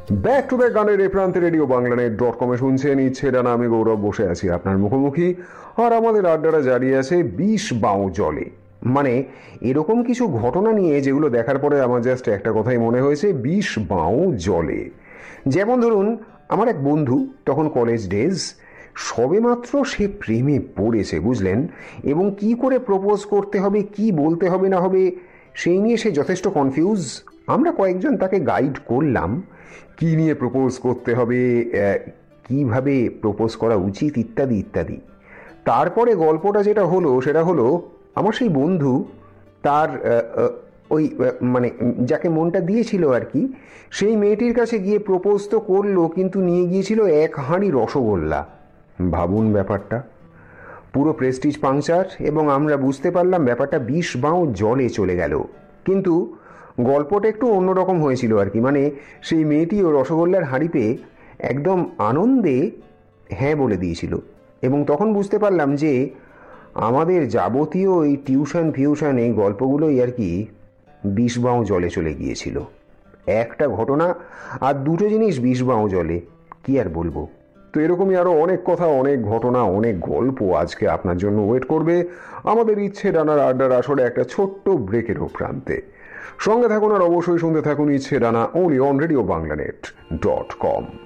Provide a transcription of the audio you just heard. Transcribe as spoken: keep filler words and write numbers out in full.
Back to back গানের এই প্রান্তে রেডিও বাংলানেট ডট কমে শুনছেন ইচ্ছে ডানা। আমি গৌরব বসে আছি আপনার মুখোমুখি, আর আমাদের আড্ডাটা জারি আছে বিষ বাউ জলে। মানে এরকম কিছু ঘটনা নিয়ে যেগুলো দেখার পরে আমার জাস্ট একটা কথাই মনে হয়েছে, বিষ বাউ জলে। যেমন ধরুন, আমার এক বন্ধু, তখন কলেজ ডেজ, সবেমাত্র সে প্রেমে পড়েছে, বুঝলেন, এবং কি করে প্রপোজ করতে হবে, কি বলতে হবে না হবে, সেই নিয়ে সে যথেষ্ট কনফিউজ। আমরা কয়েকজন তাকে গাইড করলাম কি নিয়ে প্রপোজ করতে হবে, কিভাবে প্রপোজ করা উচিত, ইত্যাদি ইত্যাদি। তারপরে গল্পটা যেটা হলো সেটা হলো, আমার সেই বন্ধু তার ওই মানে যাকে মনটা দিয়েছিল আর কি, সেই মেয়েটির কাছে গিয়ে প্রপোজ তো করলো, কিন্তু নিয়ে গিয়েছিল এক হাঁড়ি রসগোল্লা। ভাবুন ব্যাপারটা, পুরো প্রেস্টিজ পাংচার, এবং আমরা বুঝতে পারলাম ব্যাপারটা বিষ বাউ জলে চলে গেল। কিন্তু গল্পটা একটু অন্যরকম হয়েছিল আর কি। মানে সেই মেয়েটি ও রসগোল্লার হাঁড়ি পেয়ে একদম আনন্দে হ্যাঁ বলে দিয়েছিল, এবং তখন বুঝতে পারলাম যে আমাদের যাবতীয় এই টিউশন ফিউশন এই গল্পগুলোই আর কি বিষ বাউ জলে চলে গিয়েছিল। একটা ঘটনা আর দুটো জিনিস বিষ বাউ জলে, কি আর বলবো। তো এরকমই আরও অনেক কথা, অনেক ঘটনা, অনেক গল্প আজকে আপনার জন্য ওয়েট করবে আমাদের ইচ্ছে ডানার আড্ডার আসরে একটা ছোট্ট ব্রেকেরও প্রান্তে। সঙ্গে থাকুন আর অবশ্যই শুনতে থাকুন ইচ্ছে ডানা, only on radio বাংলানেট dot com.